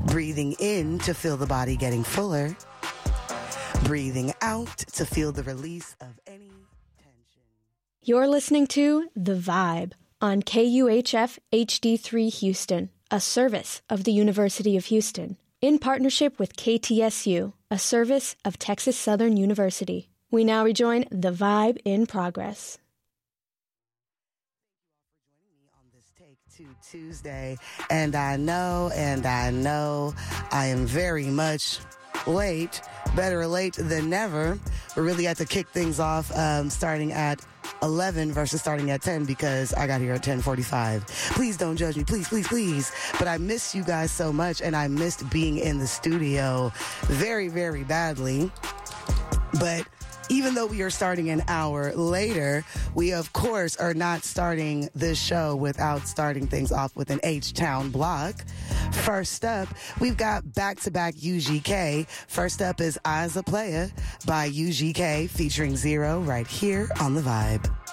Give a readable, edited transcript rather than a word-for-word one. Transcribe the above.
Breathing in to feel the body getting fuller. Breathing out to feel the release of any tension. You're listening to The Vibe on KUHF HD3 Houston, a service of the University of Houston, in partnership with KTSU, a service of Texas Southern University. We now rejoin The Vibe in progress. Tuesday, and I know I am very much late, better late than never. We really had to kick things off starting at 11 versus starting at 10 because I got here at 10:45. Please don't judge me, please. But I miss you guys so much, and I missed being in the studio very, very badly. But even though we are starting an hour later, we, of course, are not starting this show without starting things off with an H-Town block. First up, we've got back-to-back UGK. First up is I's a Player by UGK featuring Zero right here on The Vibe.